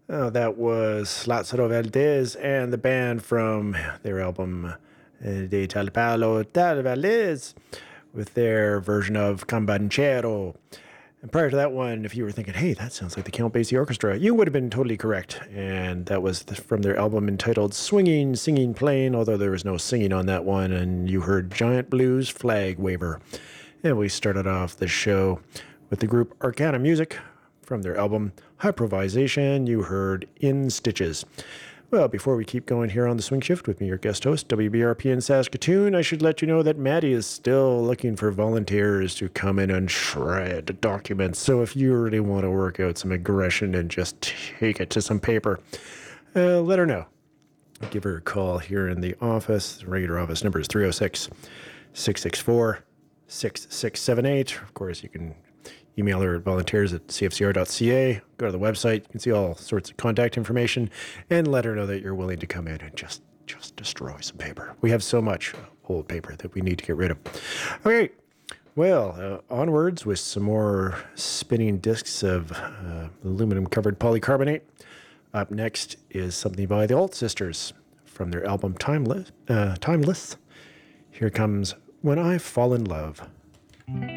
Oh, that was Lázaro Valdez and the band from their album De Tal Palo Tal Valdez with their version of Cambanchero. And prior to that one, if you were thinking, hey, that sounds like the Count Basie Orchestra, you would have been totally correct. And that was from their album entitled Swinging, Singing, Playing, although there was no singing on that one. And you heard Giant Blues Flag Waver. And we started off the show with the group Arcana Music from their album Hypervisation. You heard In Stitches. Well, before we keep going here on the Swing Shift with me, your guest host, WBRP in Saskatoon, I should let you know that Maddie is still looking for volunteers to come in and shred documents. So if you really want to work out some aggression and just take it to some paper, let her know. Give her a call here in the office. The regular office number is 306 664 6678. Of course, you can email her at volunteers@cfcr.ca. Go to the website. You can see all sorts of contact information and let her know that you're willing to come in and just destroy some paper. We have so much old paper that we need to get rid of. Okay. Well, onwards with some more spinning discs of aluminum-covered polycarbonate. Up next is something by the Alt Sisters from their album Timeless. Here comes When I Fall in Love.